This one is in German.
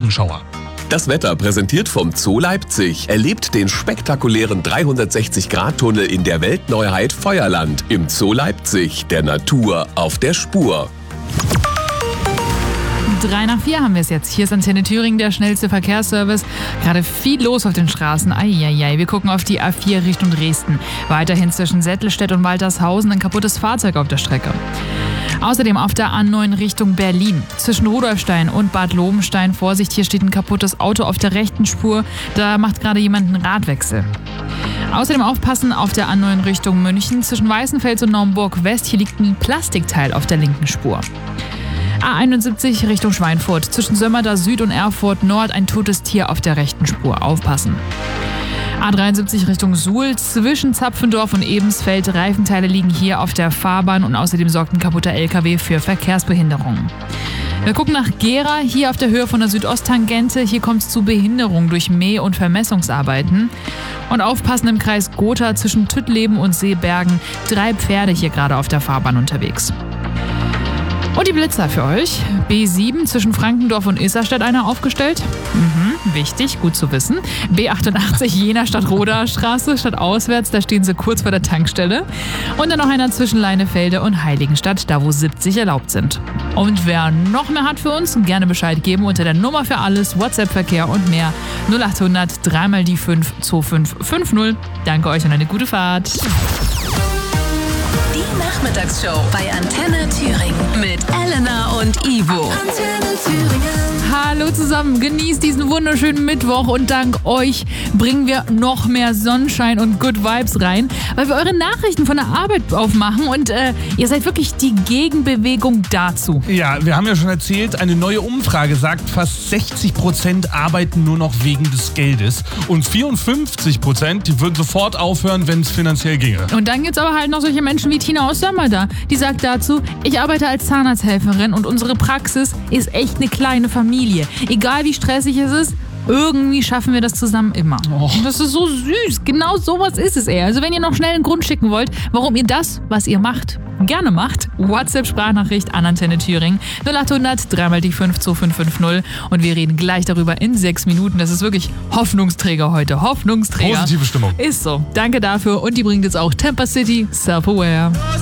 Regenschauer. Das Wetter präsentiert vom Zoo Leipzig. Erlebt den spektakulären 360-Grad-Tunnel in der Weltneuheit Feuerland im Zoo Leipzig. Der Natur auf der Spur. 3:04 haben wir es jetzt. Hier ist Antenne Thüringen, der schnellste Verkehrsservice. Gerade viel los auf den Straßen. Eieiei. Wir gucken auf die A4 Richtung Dresden. Weiterhin zwischen Settelstedt und Waltershausen ein kaputtes Fahrzeug auf der Strecke. Außerdem auf der A9 Richtung Berlin. Zwischen Rudolfstein und Bad Lobenstein. Vorsicht, hier steht ein kaputtes Auto auf der rechten Spur. Da macht gerade jemand einen Radwechsel. Außerdem aufpassen auf der A9 Richtung München. Zwischen Weißenfels und Naumburg West. Hier liegt ein Plastikteil auf der linken Spur. A71 Richtung Schweinfurt. Zwischen Sömmerda Süd und Erfurt Nord ein totes Tier auf der rechten Spur. Aufpassen. A73 Richtung Suhl. Zwischen Zapfendorf und Ebensfeld. Reifenteile liegen hier auf der Fahrbahn und außerdem sorgt ein kaputter LKW für Verkehrsbehinderungen. Wir gucken nach Gera, hier auf der Höhe von der Südosttangente. Hier kommt es zu Behinderungen durch Mäh- und Vermessungsarbeiten. Und aufpassen im Kreis Gotha zwischen Tüttleben und Seebergen. 3 Pferde hier gerade auf der Fahrbahn unterwegs. Und die Blitzer für euch. B7 zwischen Frankendorf und Isarstedt einer aufgestellt. Wichtig, gut zu wissen. B88 Jena Stadtroder Straße, stadtauswärts, da stehen sie kurz vor der Tankstelle. Und dann noch einer zwischen Leinefelde und Heiligenstadt, da wo 70 erlaubt sind. Und wer noch mehr hat für uns, gerne Bescheid geben unter der Nummer für alles, WhatsApp-Verkehr und mehr 0800 3x5 2550. Danke euch und eine gute Fahrt. Die Nachmittagsshow bei Antenne Thüringen mit Elena und Ivo. Antenne Thüringen. Hallo zusammen, genießt diesen wunderschönen Mittwoch und dank euch bringen wir noch mehr Sonnenschein und Good Vibes rein, weil wir eure Nachrichten von der Arbeit aufmachen und ihr seid wirklich die Gegenbewegung dazu. Ja, wir haben ja schon erzählt, eine neue Umfrage sagt, fast 60% arbeiten nur noch wegen des Geldes und 54% würden sofort aufhören, wenn es finanziell ginge. Und dann gibt's aber halt noch solche Menschen wie Tina aus Sömmerda, die sagt dazu, ich arbeite als Zahnarzthelferin und unsere Praxis ist echt eine kleine Familie. Egal wie stressig es ist, irgendwie schaffen wir das zusammen immer. Oh. Und das ist so süß. Genau sowas ist es eher. Also wenn ihr noch schnell einen Grund schicken wollt, warum ihr das, was ihr macht, gerne macht, WhatsApp-Sprachnachricht an Antenne Thüringen 0800 3x5 2550 und wir reden gleich darüber in 6 Minuten. Das ist wirklich Hoffnungsträger heute. Hoffnungsträger. Positive Stimmung. Ist so. Danke dafür und die bringt jetzt auch Tampa City Self-Aware.